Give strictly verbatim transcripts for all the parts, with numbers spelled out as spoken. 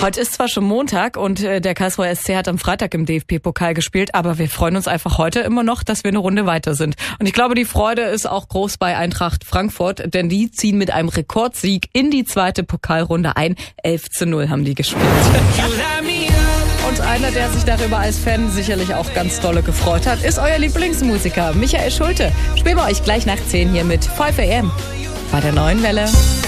Heute ist zwar schon Montag und äh, der Karlsruher S C hat am Freitag im D F B-Pokal gespielt, aber wir freuen uns einfach heute immer noch, dass wir eine Runde weiter sind. Und ich glaube, die Freude ist auch groß bei Eintracht Frankfurt, denn die ziehen mit einem Rekordsieg in die zweite Pokalrunde ein. elf zu null haben die gespielt. Und einer, der sich darüber als Fan sicherlich auch ganz dolle gefreut hat, ist euer Lieblingsmusiker Michael Schulte. Spielen wir euch gleich nach zehn hier mit fünf A M bei der neuen Welle.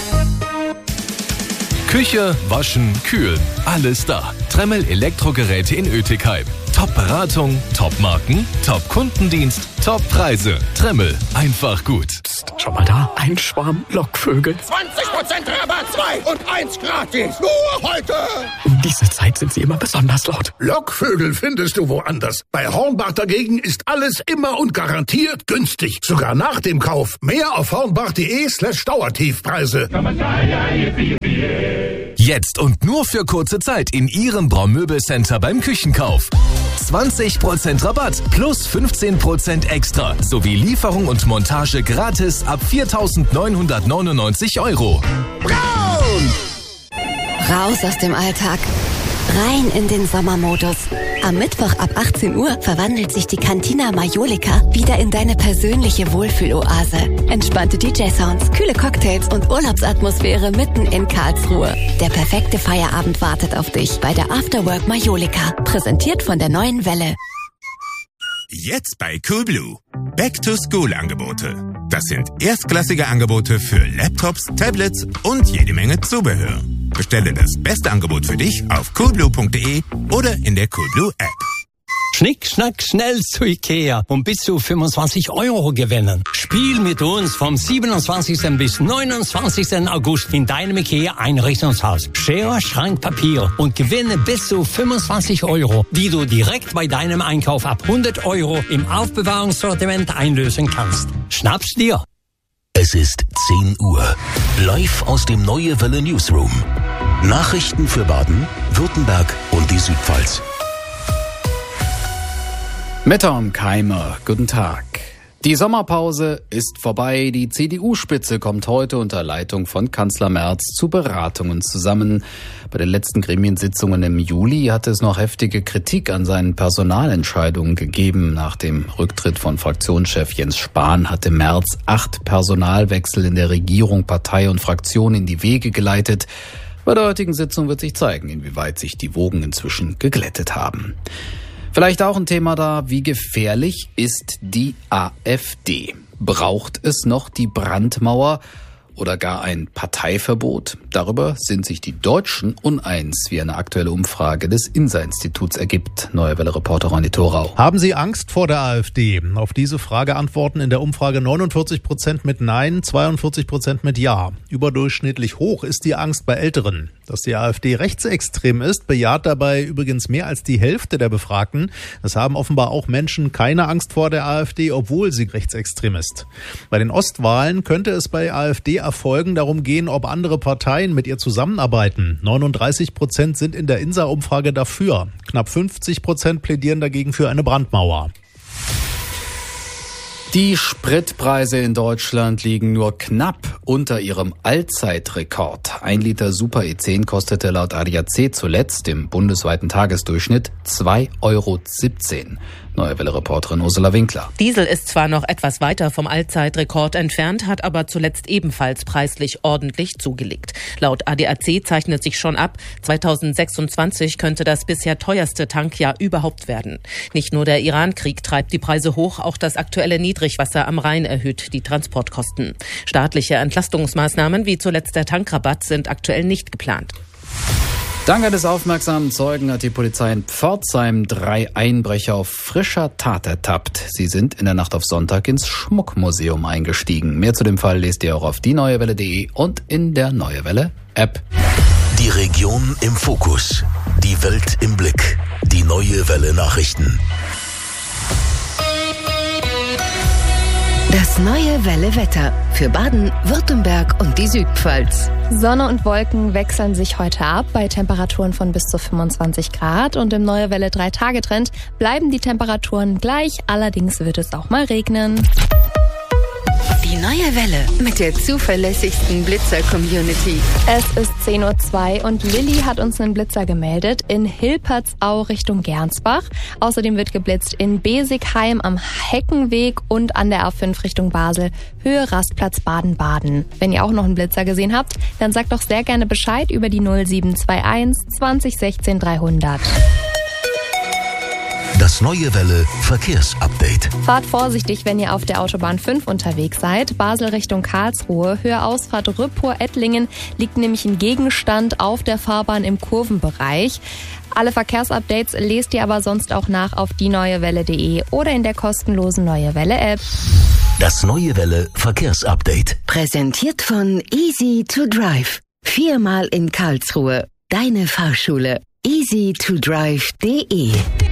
Küche, Waschen, Kühlen, alles da. Tremmel Elektrogeräte in Oetikheim. Top-Beratung, Top-Marken, Top-Kundendienst, Top-Preise. Tremmel, einfach gut. Psst, schau mal da, ein Schwarm Lockvögel. zwanzig Prozent Rabatt, zwei und eins gratis. Nur heute. Um diese Zeit sind sie immer besonders laut. Lockvögel findest du woanders. Bei Hornbach dagegen ist alles immer und garantiert günstig. Sogar nach dem Kauf. Mehr auf hornbach.de slash Dauertiefpreise. Jetzt und nur für kurze Zeit in Ihrem Braumöbelcenter beim Küchenkauf. zwanzig Prozent Rabatt plus fünfzehn Prozent extra sowie Lieferung und Montage gratis ab viertausendneunhundertneunundneunzig Euro. Braun! Raus aus dem Alltag. Rein in den Sommermodus. Am Mittwoch ab achtzehn Uhr verwandelt sich die Cantina Majolika wieder in deine persönliche Wohlfühloase. Entspannte D J-Sounds, kühle Cocktails und Urlaubsatmosphäre mitten in Karlsruhe. Der perfekte Feierabend wartet auf dich bei der Afterwork Majolika. Präsentiert von der neuen Welle. Jetzt bei Coolblue. Back-to-School-Angebote. Das sind erstklassige Angebote für Laptops, Tablets und jede Menge Zubehör. Bestelle das beste Angebot für dich auf coolblue punkt de oder in der Coolblue App. Schnick, schnack, schnell zu Ikea und bis zu fünfundzwanzig Euro gewinnen. Spiel mit uns vom siebenundzwanzigsten bis neunundzwanzigsten August in deinem Ikea Einrichtungshaus. Schere, Schrank, Papier und gewinne bis zu fünfundzwanzig Euro, die du direkt bei deinem Einkauf ab hundert Euro im Aufbewahrungssortiment einlösen kannst. Schnapp's dir! Es ist zehn Uhr. Live aus dem Neue Welle Newsroom. Nachrichten für Baden, Württemberg und die Südpfalz. Mit Tom Keimer, guten Tag. Die Sommerpause ist vorbei. Die C D U-Spitze kommt heute unter Leitung von Kanzler Merz zu Beratungen zusammen. Bei den letzten Gremiensitzungen im Juli hatte es noch heftige Kritik an seinen Personalentscheidungen gegeben. Nach dem Rücktritt von Fraktionschef Jens Spahn hatte Merz acht Personalwechsel in der Regierung, Partei und Fraktion in die Wege geleitet. Bei der heutigen Sitzung wird sich zeigen, inwieweit sich die Wogen inzwischen geglättet haben. Vielleicht auch ein Thema da, wie gefährlich ist die AfD? Braucht es noch die Brandmauer oder gar ein Parteiverbot? Darüber sind sich die Deutschen uneins, wie eine aktuelle Umfrage des INSA-Instituts ergibt. Neue Welle-Reporter Ronny Thorau. Haben Sie Angst vor der AfD? Auf diese Frage antworten in der Umfrage neunundvierzig Prozent mit Nein, zweiundvierzig Prozent mit Ja. Überdurchschnittlich hoch ist die Angst bei Älteren. Dass die AfD rechtsextrem ist, bejaht dabei übrigens mehr als die Hälfte der Befragten. Es haben offenbar auch Menschen keine Angst vor der AfD, obwohl sie rechtsextrem ist. Bei den Ostwahlen könnte es bei AfD-Erfolgen darum gehen, ob andere Parteien mit ihr zusammenarbeiten. neununddreißig Prozent sind in der INSA-Umfrage dafür. Knapp fünfzig Prozent plädieren dagegen für eine Brandmauer. Die Spritpreise in Deutschland liegen nur knapp unter ihrem Allzeitrekord. Ein Liter Super E zehn kostete laut A D A C zuletzt im bundesweiten Tagesdurchschnitt zwei Euro siebzehn. Neue Welle-Reporterin Ursula Winkler. Diesel ist zwar noch etwas weiter vom Allzeitrekord entfernt, hat aber zuletzt ebenfalls preislich ordentlich zugelegt. Laut A D A C zeichnet sich schon ab, zweitausendsechsundzwanzig könnte das bisher teuerste Tankjahr überhaupt werden. Nicht nur der Iran-Krieg treibt die Preise hoch, auch das aktuelle Niedrigwasser am Rhein erhöht die Transportkosten. Staatliche Entlastungsmaßnahmen wie zuletzt der Tankrabatt sind aktuell nicht geplant. Dank eines aufmerksamen Zeugen hat die Polizei in Pforzheim drei Einbrecher auf frischer Tat ertappt. Sie sind in der Nacht auf Sonntag ins Schmuckmuseum eingestiegen. Mehr zu dem Fall lest ihr auch auf die neue welle punkt de und in der Neue Welle App. Die Region im Fokus. Die Welt im Blick. Die Neue Welle Nachrichten. Das Neue Welle Wetter für Baden, Württemberg und die Südpfalz. Sonne und Wolken wechseln sich heute ab bei Temperaturen von bis zu fünfundzwanzig Grad und im Neue Welle drei Tage Trend bleiben die Temperaturen gleich, allerdings wird es auch mal regnen. Die Die neue Welle mit der zuverlässigsten Blitzer-Community. Es ist zehn Uhr zwei und Lilly hat uns einen Blitzer gemeldet in Hilpertsau Richtung Gernsbach. Außerdem wird geblitzt in Besigheim am Heckenweg und an der A fünf Richtung Basel, Höhe Rastplatz Baden-Baden. Wenn ihr auch noch einen Blitzer gesehen habt, dann sagt doch sehr gerne Bescheid über die null sieben zwei eins zwanzig sechzehn dreihundert. Das neue Welle Verkehrsupdate. Fahrt vorsichtig, wenn ihr auf der Autobahn fünf unterwegs seid. Basel Richtung Karlsruhe, Höhe Ausfahrt Rüppur-Ettlingen liegt nämlich ein Gegenstand auf der Fahrbahn im Kurvenbereich. Alle Verkehrsupdates lest ihr aber sonst auch nach auf die neue welle punkt de oder in der kostenlosen Neue Welle App. Das neue Welle Verkehrsupdate. Präsentiert von Easy to Drive. Viermal in Karlsruhe. Deine Fahrschule. easy to drive punkt de.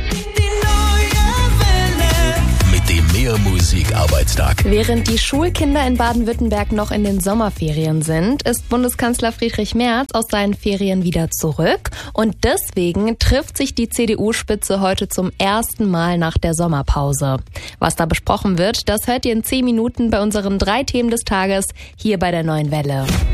Mit dem Mehrmusik-Arbeitstag. Während die Schulkinder in Baden-Württemberg noch in den Sommerferien sind, ist Bundeskanzler Friedrich Merz aus seinen Ferien wieder zurück. Und deswegen trifft sich die C D U-Spitze heute zum ersten Mal nach der Sommerpause. Was da besprochen wird, das hört ihr in zehn Minuten bei unseren drei Themen des Tages hier bei der Neuen Welle.